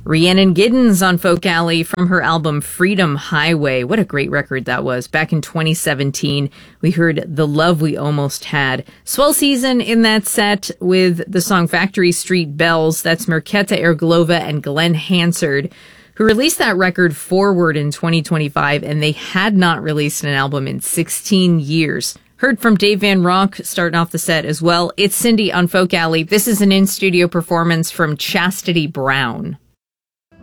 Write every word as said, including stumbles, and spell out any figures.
Rhiannon Giddens on Folk Alley from her album Freedom Highway. What a great record that was. Back in twenty seventeen, we heard The Love We Almost Had. Swell Season in that set with the song Factory Street Bells. That's Merketa Erglova and Glenn Hansard, who released that record Forward in twenty twenty-five, and they had not released an album in sixteen years. Heard from Dave Van Ronk starting off the set as well. It's Cindy on Folk Alley. This is an in-studio performance from Chastity Brown.